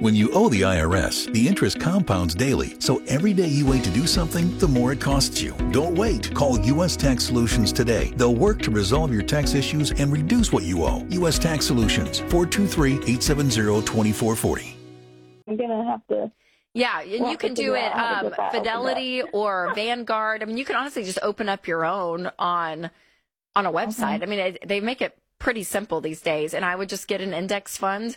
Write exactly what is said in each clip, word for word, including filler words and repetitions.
When you owe the I R S, the interest compounds daily, so every day you wait to do something, the more it costs you. Don't wait. Call U S Tax Solutions today. They'll work to resolve your tax issues and reduce what you owe. U S Tax Solutions, four two three, eight seven zero, two four four zero. I'm going to have to... Yeah, and we'll you can do it um, Fidelity or Vanguard. I mean, you can honestly just open up your own on on a website. Mm-hmm. I mean, it, they make it pretty simple these days. And I would just get an index fund,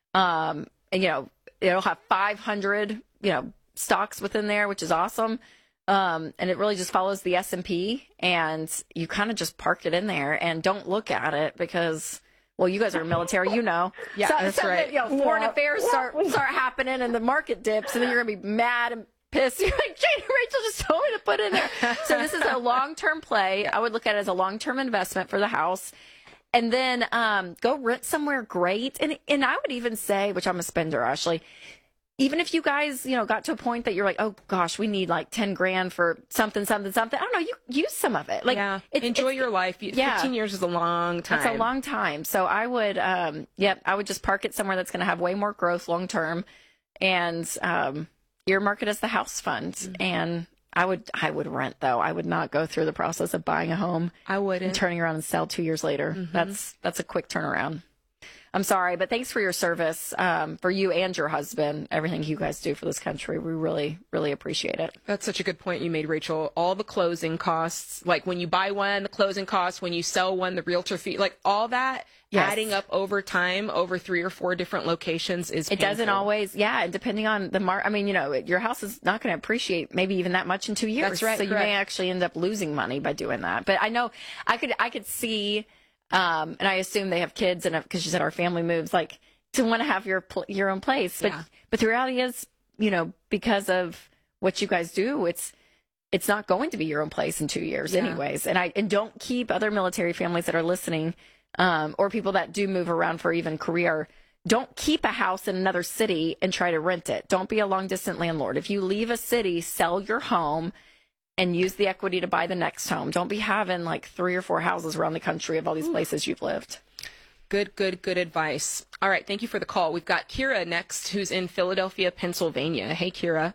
um, and, you know, it'll have five hundred, you know, stocks within there, which is awesome. Um, and it really just follows the S and P, and you kind of just park it in there and don't look at it because, well, you guys are military, you know. Yeah, so, that's so right. That, you know, foreign yeah. affairs yeah. start start happening and the market dips, and then you're gonna be mad and pissed. You're like, Jane Rachel just told me to put in there. So this is a long-term play. I would look at it as a long-term investment for the house. And then um, go rent somewhere great. And and I would even say, which I'm a spender, Ashley, even if you guys, you know, got to a point that you're like, oh gosh, we need like ten grand for something, something, something. I don't know. You use some of it. Like, yeah. It, enjoy your life. Yeah. fifteen years is a long time. It's a long time. So I would, um, yep, I would just park it somewhere that's going to have way more growth long term, and um, earmark it as the house fund. Mm-hmm. And I would, I would rent though. I would not go through the process of buying a home. I wouldn't. And turning around and sell two years later. Mm-hmm. That's that's a quick turnaround. I'm sorry, but thanks for your service, um, for you and your husband, everything you guys do for this country. We really, really appreciate it. That's such a good point you made, Rachel. All the closing costs, like when you buy one, the closing costs, when you sell one, the realtor fee, like all that yes. adding up over time, over three or four different locations is It painful. doesn't always, yeah, and depending on the market, I mean, you know, your house is not going to appreciate maybe even that much in two years. That's right. So correct. you may actually end up losing money by doing that. But I know I could, I could see... Um, and I assume they have kids, and because you said our family moves, like to want to have your pl- your own place. But yeah. but the reality is, you know, because of what you guys do, it's it's not going to be your own place in two years, yeah. anyways. And I and don't keep other military families that are listening, um, or people that do move around for even career. Don't keep a house in another city and try to rent it. Don't be a long distance landlord. If you leave a city, sell your home and use the equity to buy the next home. Don't be having like three or four houses around the country of all these places you've lived. Good, good, good advice. All right, thank you for the call. We've got Kira next, who's in Philadelphia, Pennsylvania. Hey, Kira.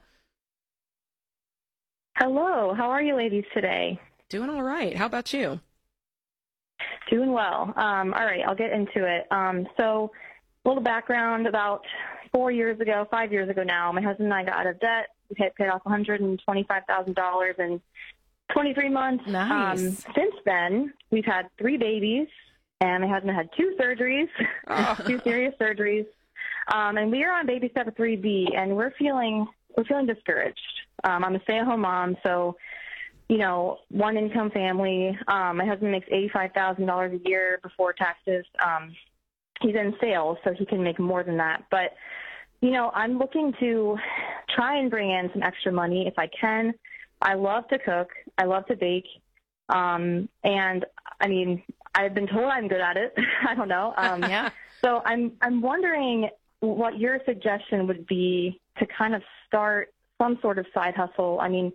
Hello. How are you ladies today? Doing all right. How about you? Doing well. Um, all right, I'll get into it. Um, so a little background. About four years ago, five years ago now, my husband and I got out of debt. We had paid off one hundred twenty-five thousand dollars in twenty-three months. Nice. Um, since then, we've had three babies, and my husband had two surgeries, oh. two serious surgeries, um, and we are on baby step three B, and we're feeling we're feeling discouraged. Um, I'm a stay-at-home mom, so you know, one income family. Um, my husband makes eighty-five thousand dollars a year before taxes. Um, he's in sales, so he can make more than that, but. You know, I'm looking to try and bring in some extra money if I can. I love to cook. I love to bake. Um, and, I mean, I've been told I'm good at it. I don't know. Um, yeah. So I'm I'm wondering what your suggestion would be to kind of start some sort of side hustle. I mean,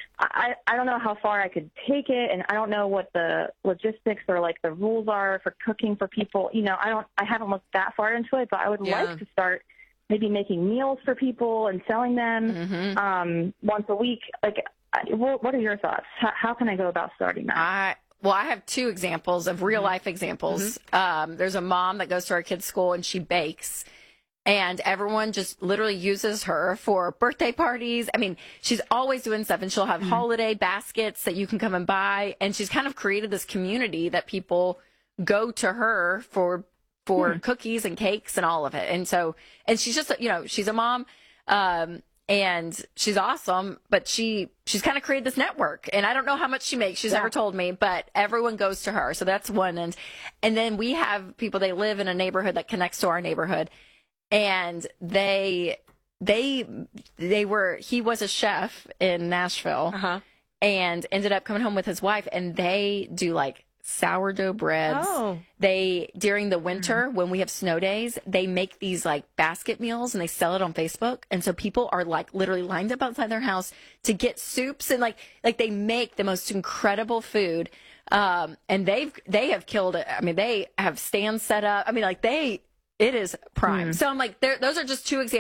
I, I don't know how far I could take it, and I don't know what the logistics or, like, the rules are for cooking for people. You know, I don't. I haven't looked that far into it, but I would yeah. like to start maybe making meals for people and selling them mm-hmm. um, once a week. Like, what are your thoughts? How, how can I go about starting that? I, well, I have two examples of real life examples. Mm-hmm. Um, there's a mom that goes to our kids' school and she bakes, and everyone just literally uses her for birthday parties. I mean, she's always doing stuff, and she'll have mm-hmm. holiday baskets that you can come and buy. And she's kind of created this community that people go to her for for hmm. cookies and cakes and all of it. And so, and she's just, you know, she's a mom, um, and she's awesome, but she, she's kind of created this network, and I don't know how much she makes. She's yeah. never told me, but everyone goes to her. So that's one. And, and then we have people, they live in a neighborhood that connects to our neighborhood, and they, they, they were, he was a chef in Nashville uh-huh. and ended up coming home with his wife, and they do like sourdough breads. Oh. They, during the winter, mm-hmm. when we have snow days, they make these like basket meals and they sell it on Facebook. And so people are like literally lined up outside their house to get soups, and like, like they make the most incredible food. Um, and they've, they have killed it. I mean, they have stands set up. I mean, like they, it is prime. Mm. So I'm like, those are just two examples.